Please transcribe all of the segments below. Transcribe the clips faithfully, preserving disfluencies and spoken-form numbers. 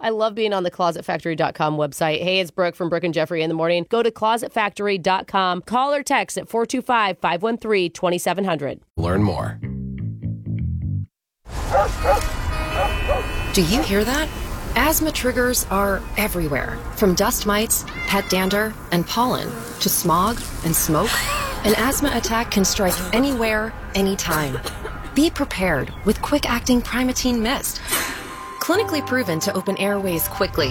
I love being on the closet factory dot com website. Hey, it's Brooke from Brooke and Jeffrey in the morning. Go to closet factory dot com. Call or text at four two five, five one three, two seven zero zero. Learn more. Do you hear that? Asthma triggers are everywhere, from dust mites, pet dander, and pollen, to smog and smoke. An asthma attack can strike anywhere, anytime. Be prepared with quick-acting Primatene Mist. Clinically proven to open airways quickly.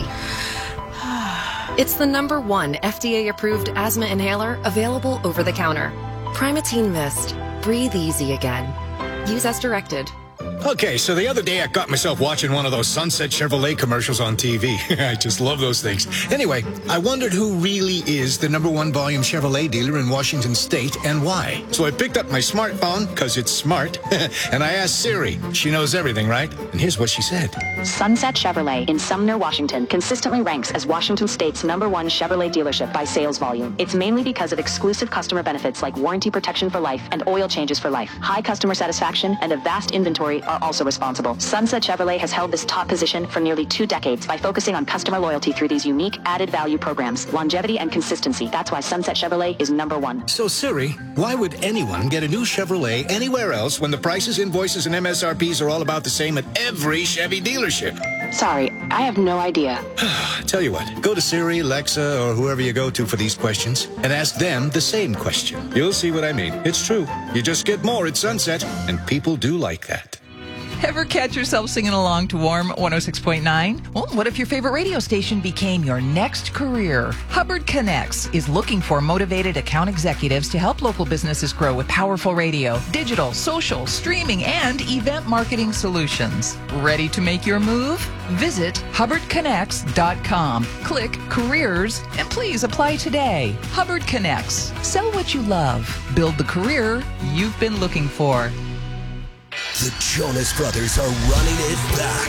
It's the number one F D A-approved asthma inhaler available over the counter. Primatene Mist. Breathe easy again. Use as directed. Okay, so the other day I got myself watching one of those Sunset Chevrolet commercials on T V. I just love those things. Anyway, I wondered who really is the number one volume Chevrolet dealer in Washington State and why. So I picked up my smartphone, because it's smart, and I asked Siri. She knows everything, right? And here's what she said. Sunset Chevrolet in Sumner, Washington consistently ranks as Washington State's number one Chevrolet dealership by sales volume. It's mainly because of exclusive customer benefits like warranty protection for life and oil changes for life. High customer satisfaction and a vast inventory are also responsible. Sunset Chevrolet has held this top position for nearly two decades by focusing on customer loyalty through these unique added value programs, longevity and consistency. That's why Sunset Chevrolet is number one. So Siri, why would anyone get a new Chevrolet anywhere else when the prices, invoices, and M S R Ps are all about the same at every Chevy dealership? Sorry, I have no idea. Tell you what, go to Siri, Alexa, or whoever you go to for these questions and ask them the same question. You'll see what I mean. It's true. You just get more at Sunset, and people do like that. Ever catch yourself singing along to Warm one oh six point nine? Well, what if your favorite radio station became your next career? Hubbard Connects is looking for motivated account executives to help local businesses grow with powerful radio, digital, social, streaming, and event marketing solutions. Ready to make your move? Visit hubbard connects dot com. Click Careers and please apply today. Hubbard Connects. Sell what you love. Build the career you've been looking for. The Jonas Brothers are running it back.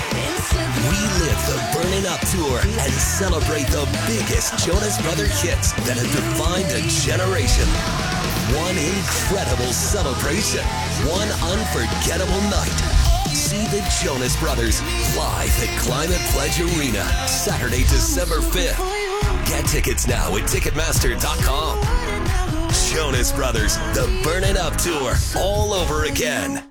Relive the Burning Up Tour and celebrate the biggest Jonas Brother hits that have defined a generation. One incredible celebration. One unforgettable night. See the Jonas Brothers live at Climate Pledge Arena, Saturday, December fifth. Get tickets now at ticketmaster dot com. Jonas Brothers, the Burning Up Tour, all over again.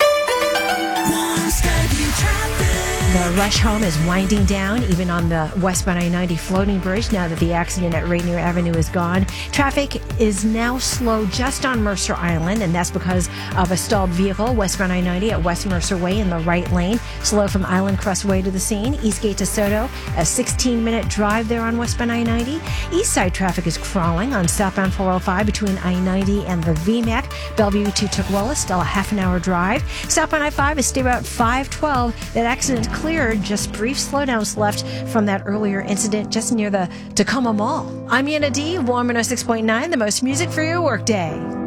The rush home is winding down, even on the westbound I ninety floating bridge, now that the accident at Rainier Avenue is gone. Traffic is now slow just on Mercer Island, and that's because of a stalled vehicle westbound I ninety at West Mercer Way in the right lane. Slow from Island Crest Way to the scene. Eastgate to Soto, a sixteen-minute drive there on westbound I ninety. East side traffic is crawling on southbound four oh five between I ninety and the V MAC. Bellevue to Tukwila, still a half an hour drive. Southbound I five is stay about five twelve. That accident cleared, just brief slowdowns left from that earlier incident just near the Tacoma Mall. I'm Yana D, Warm one oh six point nine, the most music for your workday.